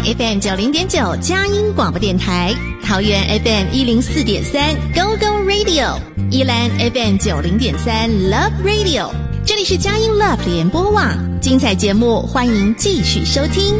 FM 90.9佳音广播电台，桃园 FM 104.3 Go Go Radio， 宜兰 FM 90.3 Love Radio。这里是佳音 Love 联播网，精彩节目欢迎继续收听。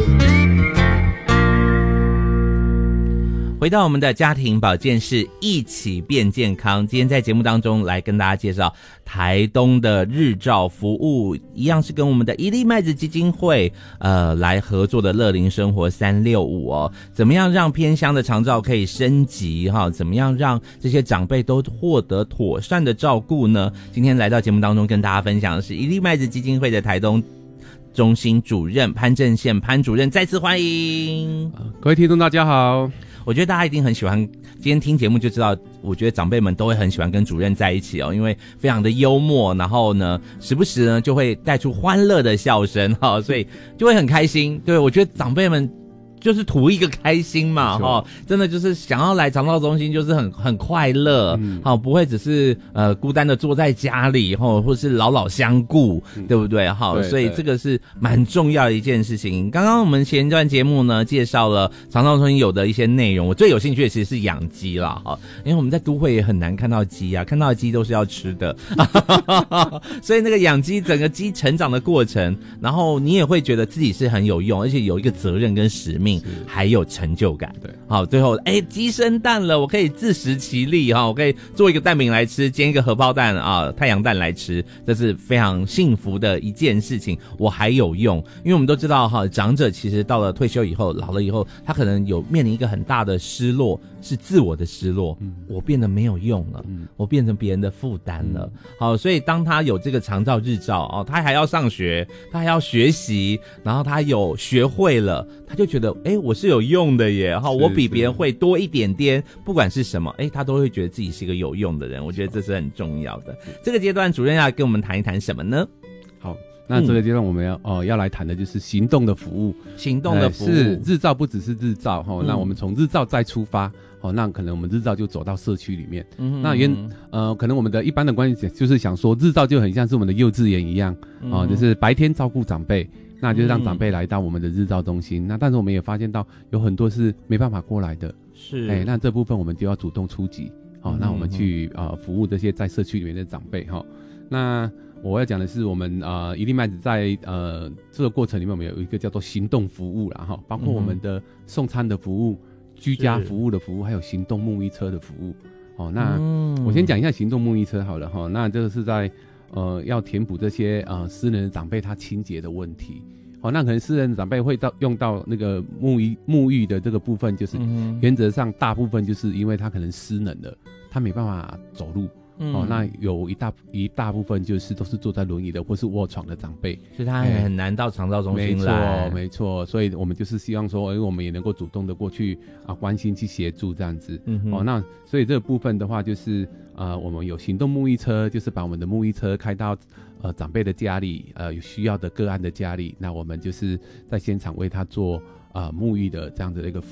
回到我们的家庭保健室，一起变健康。今天在节目当中来跟大家介绍台东的日照服务，一样是跟我们的一粒麦子基金会来合作的乐龄生活365哦。怎么样让偏乡的长照可以升级哈？怎么样让这些长辈都获得妥善的照顾呢？今天来到节目当中跟大家分享的是一粒麦子基金会的台东中心主任潘正宪潘主任，再次欢迎。 各位听众大家好。 我觉得大家一定很喜欢，今天听节目就知道，我觉得长辈们都会很喜欢跟主任在一起哦，因为非常的幽默，然后呢时不时呢就会带出欢乐的笑声哈，所以就会很开心。对，我觉得长辈们就是图一个开心嘛哈，真的就是想要来长照中心就是很快乐，好，不会只是孤单的坐在家里哈，或是老老相顾，对不对哈？所以这个是蛮重要的一件事情。刚刚我们前一段节目呢介绍了长照中心有的一些内容，我最有兴趣的其实是养鸡啦哈，因为我们在都会也很难看到鸡啊，看到的鸡都是要吃的，所以那个养鸡整个鸡成长的过程，然后你也会觉得自己是很有用，而且有一个责任跟使命。还有成就感，对，好，最后鸡生蛋了，我可以自食其力哈，我可以做一个蛋饼来吃，煎一个荷包蛋啊，太阳蛋来吃，这是非常幸福的一件事情。我还有用，因为我们都知道哈，长者其实到了退休以后，老了以后，他可能有面临一个很大的失落，是自我的失落，我变得没有用了，我变成别人的负担了。好，所以当他有这个长照日照哦，他还要上学，他还要学习，然后他有学会了，他就觉得我是有用的耶，我比别人会多一点点，不管是什么，他都会觉得自己是一个有用的人。我觉得这是很重要的。这个阶段主任要跟我们谈一谈什么呢？ 好，那这个阶段我们要来谈的就是行动的服务。行动的服务是日照，不只是日照那我们从日照再出发那可能我们日照就走到社区里面。那可能我们的一般的观念就是想说，日照就很像是我们的幼稚园一样就是白天照顾长辈。那就让长辈来到我们的日照中心，那但是我们也发现到有很多是没办法过来的，是那这部分我们就要主动出击，那我们去服务这些在社区里面的长辈那我要讲的是，我们一粒麦子在这个过程里面，我们有一个叫做行动服务啦包括我们的送餐的服务、居家服务的服务，还有行动沐浴车的服务那我先讲一下行动沐浴车好了那这个是在要填补这些私人的长辈他清洁的问题。那可能私人的长辈会用到那个沐浴的这个部分，就是原则上大部分就是因为他可能失能了，他没办法走路。那有一大部分就是都是坐在轮椅的或是卧床的长辈， 所以他很难到长照中心来。 没错，所以我们就是希望说我们也能够主动的过去关心去协助这样子。那所以这个部分的话就是我们有行动沐浴车，就是把我们的沐浴车开到长辈的家里，有需要的个案的家里，那我们就是在现场为他做沐浴的这样的一个服